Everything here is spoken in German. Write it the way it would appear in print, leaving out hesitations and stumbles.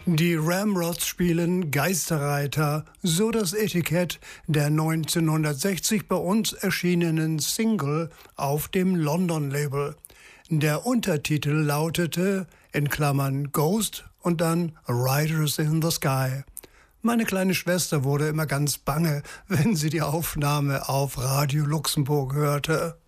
Die Ramrods spielen Geisterreiter, so das Etikett der 1960 bei uns erschienenen Single auf dem London-Label. Der Untertitel lautete, in Klammern Ghost und dann Riders in the Sky. Meine kleine Schwester wurde immer ganz bange, wenn sie die Aufnahme auf Radio Luxemburg hörte.